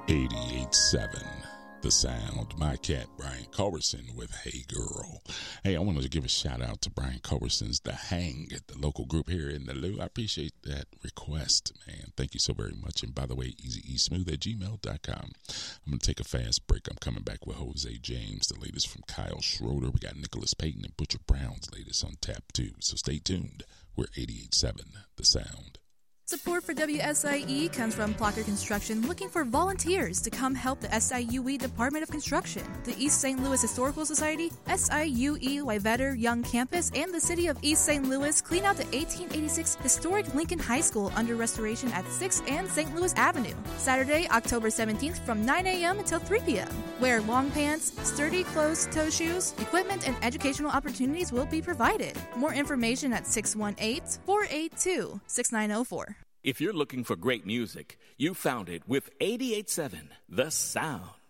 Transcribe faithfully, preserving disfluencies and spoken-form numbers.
eighty-eight point seven The Sound. My cat, Brian Culberson, with Hey Girl. Hey, I wanted to give a shout out to Brian Culberson's The Hang, the local group here in the Lou. I appreciate that request, man. Thank you so very much. And by the way, easy e smooth at gmail dot com. I'm going to take a fast break. I'm coming back with Jose James, the latest from Kyle Schroeder. We got Nicholas Payton and Butcher Brown's latest on tap, too. So stay tuned. We're eighty-eight point seven The Sound. Support for W S I E comes from Plucker Construction, looking for volunteers to come help the S I U E Department of Construction, the East Saint Louis Historical Society, S I U E Wayvetter Young Campus, and the City of East Saint Louis clean out the eighteen eighty-six historic Lincoln High School under restoration at sixth and Saint Louis Avenue. Saturday, October seventeenth from nine a.m. until three p.m. Wear long pants, sturdy closed-toe shoes. Equipment and educational opportunities will be provided. More information at six one eight, four eight two, six nine zero four. If you're looking for great music, you found it with eighty-eight point seven The Sound.